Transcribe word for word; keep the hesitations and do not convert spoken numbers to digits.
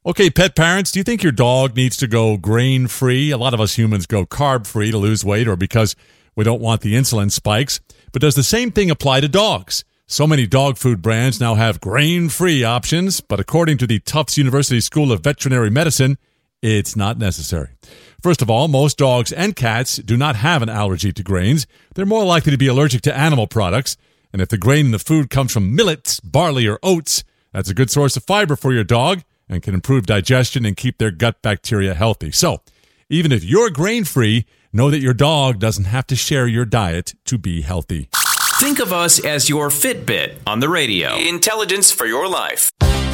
Okay, pet parents, do you think your dog needs to go grain-free? A lot of us humans go carb-free to lose weight or because we don't want the insulin spikes. But does the same thing apply to dogs? So many dog food brands now have grain-free options, but according to the Tufts University School of Veterinary Medicine, it's not necessary. First of all, most dogs and cats do not have an allergy to grains. They're more likely to be allergic to animal products. And if the grain in the food comes from millets, barley, or oats, that's a good source of fiber for your dog and can improve digestion and keep their gut bacteria healthy. So, even if you're grain-free, know that your dog doesn't have to share your diet to be healthy. Think of us as your Fitbit on the radio. Intelligence for your life.